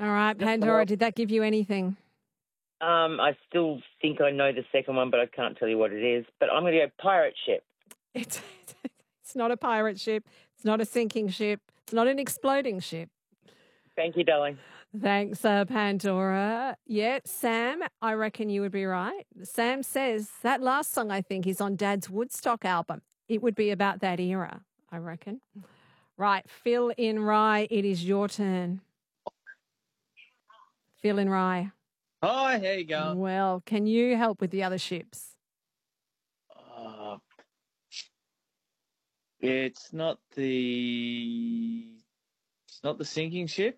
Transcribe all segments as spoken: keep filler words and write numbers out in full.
All right, Pandora, did that give you anything? Um, I still think I know the second one, but I can't tell you what it is. But I'm going to go pirate ship. It's, it's not a pirate ship. It's not a sinking ship. It's not an exploding ship. Thank you, darling. Thanks, uh, Pandora. Yeah, Sam, I reckon you would be right. Sam says that last song, I think, is on Dad's Woodstock album. It would be about that era, I reckon. Right, Phil in Rye, it is your turn. Phil in Rye. Hi, how you going? Well, can you help with the other ships? Uh, it's not the it's not the sinking ship.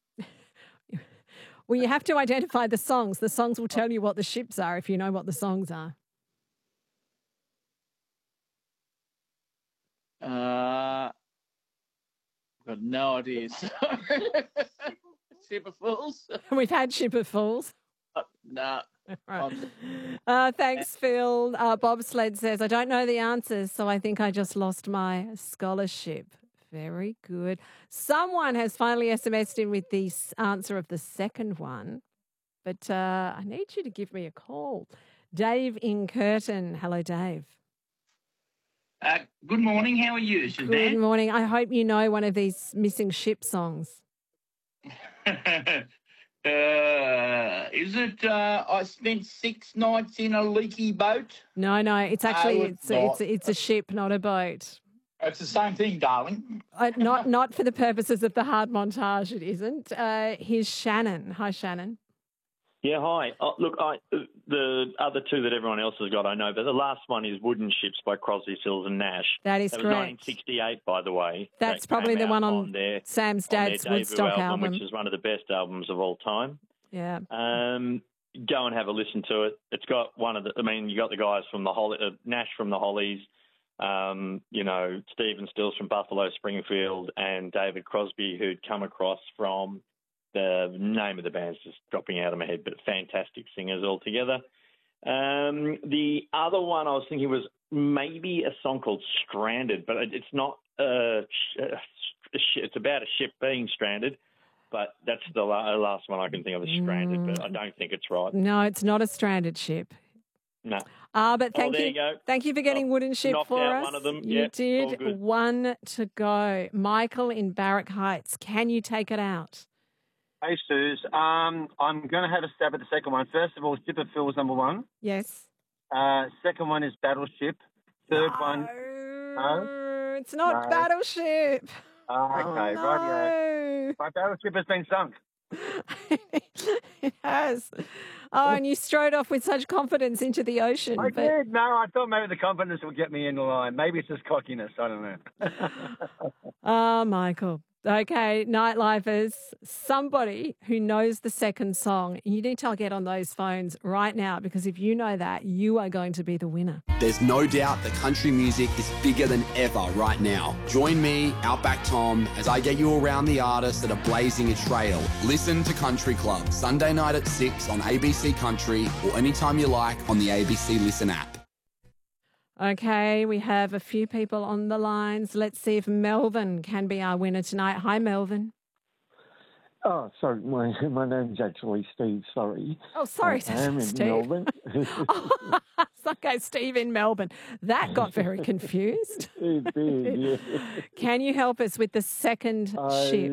Well, you have to identify the songs. The songs will tell you what the ships are if you know what the songs are. Uh, I've got no idea. Ship of Fools. We've had Ship of Fools. Uh, no. Right. Uh, thanks, Phil. Uh, Bobsled says, I don't know the answers, so I think I just lost my scholarship. Very good. Someone has finally S M S'd in with the answer of the second one, but uh, I need you to give me a call. Dave in Curtin. Hello, Dave. Uh, good morning. How are you, Suzanne? Good morning. I hope you know one of these missing ship songs. uh, is it uh, I spent six nights in a leaky boat? No, no. It's actually No, it's it's it's, not. it's a ship, not a boat. It's the same thing, darling. Uh, not not for the purposes of the hard montage. It isn't. Uh, here's Shannon. Hi, Shannon. Yeah, hi. Oh, look, I, the other two that everyone else has got, I know, but the last one is Wooden Ships by Crosby, Stills and Nash. That is that correct. was nineteen sixty-eight, by the way. That's that probably came the one out on, their, Sam's on their dad's debut Woodstock album, album. which is one of the best albums of all time. Yeah. Um, go and have a listen to it. It's got one of the, I mean, you got the guys from the Holly, uh, Nash from the Hollies, um, you know, Stephen Stills from Buffalo Springfield, and David Crosby, who'd come across from, the name of the band's just dropping out of my head, but fantastic singers altogether. Um, the other one I was thinking was maybe a song called Stranded, but it's not, uh, it's about a ship being stranded. But that's the last one I can think of is Stranded, mm. but I don't think it's right. No, it's not a stranded ship. No. Ah, uh, but thank oh, there you. you go. Thank you for getting I've Wooden Ship knocked for out us. One of them. You yep, did. One to go. Michael in Barrack Heights, can you take it out? Hey, Suze. Um, I'm going to have a stab at the second one. First of all, Ship of Fools, number one. Yes. Uh, second one is Battleship. Third no, one. No, it's not no. Battleship. Uh, okay, oh, no. rightio. My battleship has been sunk. It has. Oh, and you strode off with such confidence into the ocean. I but... did. No, I thought maybe the confidence would get me in the line. Maybe it's just cockiness. I don't know. Oh, Michael. Okay, Nightlifers, somebody who knows the second song, you need to get on those phones right now because if you know that, you are going to be the winner. There's no doubt that country music is bigger than ever right now. Join me, Outback Tom, as I get you around the artists that are blazing a trail. Listen to Country Club, Sunday night at six on A B C Country or anytime you like on the A B C Listen app. Okay, we have a few people on the lines. Let's see if Melvin can be our winner tonight. Hi, Melvin. Oh, sorry, my my name's actually Steve, sorry. Oh, sorry, I, I am in Steve. Melbourne. Oh, okay, Steve in Melbourne. That got very confused. It did, yeah. Can you help us with the second I, ship?